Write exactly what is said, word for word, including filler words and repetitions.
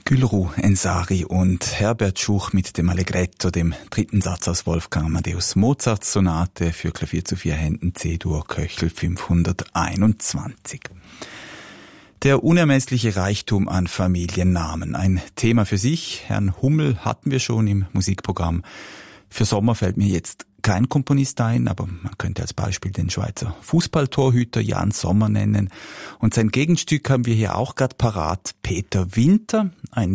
Gülru Ensari und Herbert Schuch mit dem Allegretto, dem dritten Satz aus Wolfgang Amadeus Mozarts Sonate für Klavier zu vier Händen C-Dur Köchel fünfhunderteinundzwanzig. Der unermessliche Reichtum an Familiennamen, ein Thema für sich. Herrn Hummel hatten wir schon im Musikprogramm. Für Sommer fällt mir jetzt kein Komponist ein, aber man könnte als Beispiel den Schweizer Fußballtorhüter Jan Sommer nennen. Und sein Gegenstück haben wir hier auch gerade parat, Peter Winter, ein